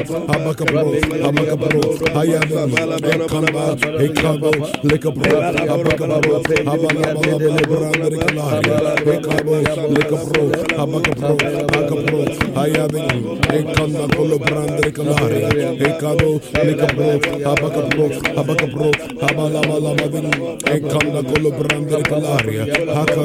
Abakabro, Abakabro, Hayaba, Ekamba, Ekabo, Lekabro, Abakabro, Abalabala, Brandricalaria, Ekabo, Lekabro, Abakabro, Akabro, Hayaba, Ekanda, Colo Brandricalaria, Ekabo, Lekabro, Abakabro, Abakabro, Abalabala, Ekanda, Colo Brandricalaria,